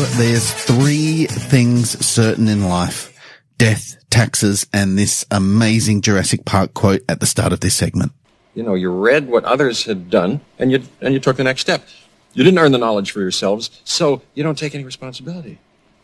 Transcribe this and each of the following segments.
there's three things certain in life: death, taxes, and this amazing Jurassic Park quote at the start of this segment. You know, you read what others had done, and you took the next step. You didn't earn the knowledge for yourselves, so you don't take any responsibility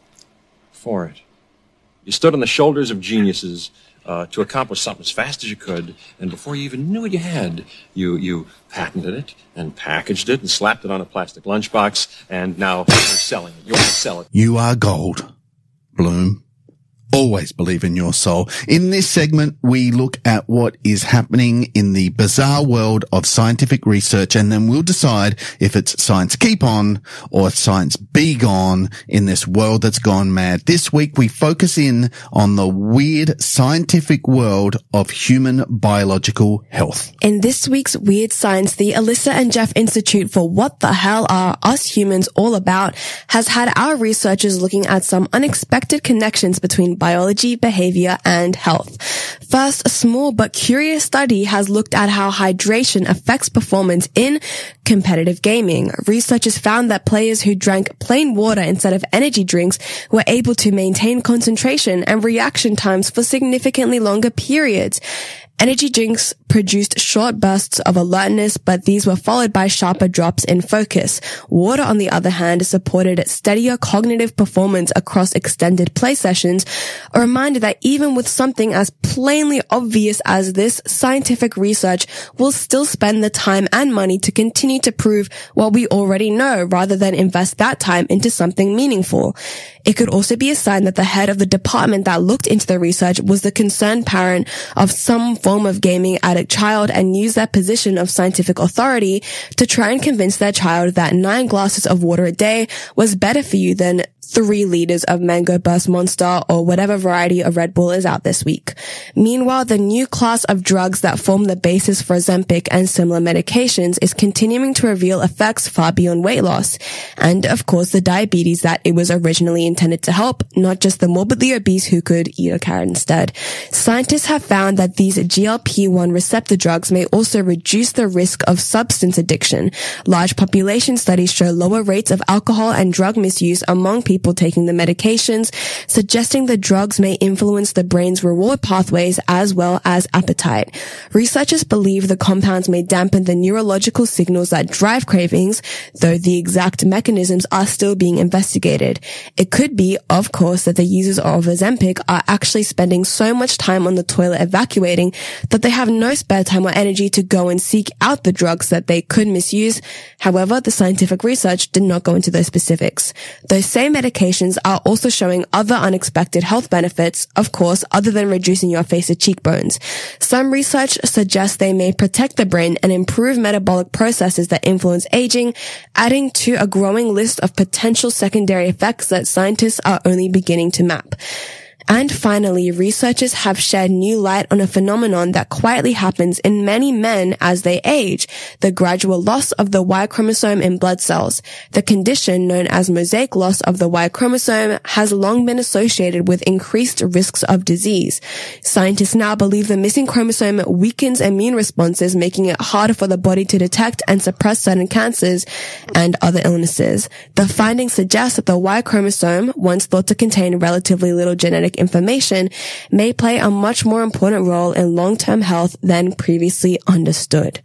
for it. You stood on the shoulders of geniuses to accomplish something as fast as you could, and before you even knew what you had, you patented it and packaged it and slapped it on a plastic lunchbox, and now you're selling it. You want to sell it. You are gold, Bloom. Always believe in your soul. In this segment, we look at what is happening in the bizarre world of scientific research, and then we'll decide if it's science keep on or science be gone in this world that's gone mad. This week, we focus in on the weird scientific world of human biological health. In this week's Weird Science, the Alyssa and Jeff Institute for What the Hell Are Us Humans All About has had our researchers looking at some unexpected connections between biology, behavior, and health. First, a small but curious study has looked at how hydration affects performance in competitive gaming. Researchers found that players who drank plain water instead of energy drinks were able to maintain concentration and reaction times for significantly longer periods. Energy drinks produced short bursts of alertness, but these were followed by sharper drops in focus. Water, on the other hand, supported steadier cognitive performance across extended play sessions, a reminder that even with something as plainly obvious as this, scientific research will still spend the time and money to continue to prove what we already know, rather than invest that time into something meaningful. It could also be a sign that the head of the department that looked into the research was the concerned parent of some form of gaming addict child and used that position of scientific authority to try and convince their child that 9 glasses of water a day was better for you than 3 liters of Mango Burst Monster or whatever variety of Red Bull is out this week. Meanwhile, the new class of drugs that form the basis for Ozempic and similar medications is continuing to reveal effects far beyond weight loss. And, of course, the diabetes that it was originally intended to help, not just the morbidly obese who could eat a carrot instead. Scientists have found that these GLP-1 receptor drugs may also reduce the risk of substance addiction. Large population studies show lower rates of alcohol and drug misuse among people taking the medications, suggesting the drugs may influence the brain's reward pathways as well as appetite. Researchers believe the compounds may dampen the neurological signals that drive cravings, though the exact mechanisms are still being investigated. It could be, of course, that the users of Ozempic are actually spending so much time on the toilet evacuating that they have no spare time or energy to go and seek out the drugs that they could misuse. However, the scientific research did not go into those specifics. Those same medications are also showing other unexpected health benefits, of course, other than reducing your face or cheekbones. Some research suggests they may protect the brain and improve metabolic processes that influence aging, adding to a growing list of potential secondary effects that scientists are only beginning to map. And finally, researchers have shed new light on a phenomenon that quietly happens in many men as they age, the gradual loss of the Y chromosome in blood cells. The condition, known as mosaic loss of the Y chromosome, has long been associated with increased risks of disease. Scientists now believe the missing chromosome weakens immune responses, making it harder for the body to detect and suppress certain cancers and other illnesses. The findings suggest that the Y chromosome, once thought to contain relatively little genetic information, may play a much more important role in long-term health than previously understood.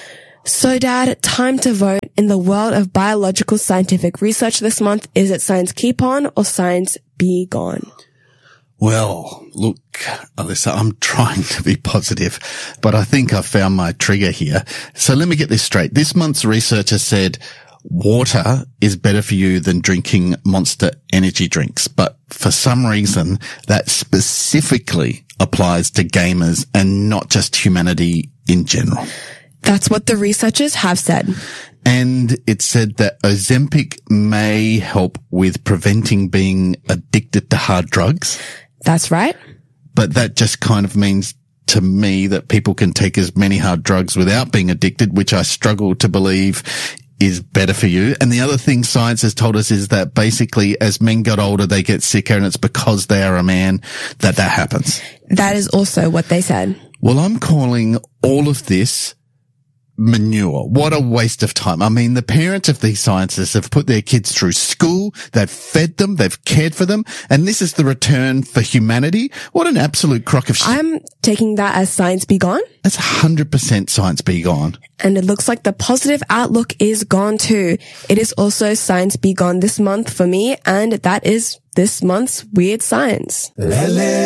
So, Dad, time to vote. In the world of biological scientific research this month, is it science keep on or science be gone? Well, look, Alyssa, I'm trying to be positive, but I think I've found my trigger here. So let me get this straight. This month's researcher said water is better for you than drinking Monster energy drinks. But for some reason, that specifically applies to gamers and not just humanity in general. That's what the researchers have said. And it said that Ozempic may help with preventing being addicted to hard drugs. That's right. But that just kind of means to me that people can take as many hard drugs without being addicted, which I struggle to believe is better for you. And the other thing science has told us is that basically as men get older, they get sicker, and it's because they are a man that happens. That is also what they said. Well, I'm calling all of this manure. What a waste of time. I mean, the parents of these scientists have put their kids through school, they've fed them, they've cared for them, and this is the return for humanity. What an absolute crock of shit. I'm taking that as science be gone. That's 100% science be gone. And it looks like the positive outlook is gone too. It is also science be gone this month for me, and that is this month's Weird Science.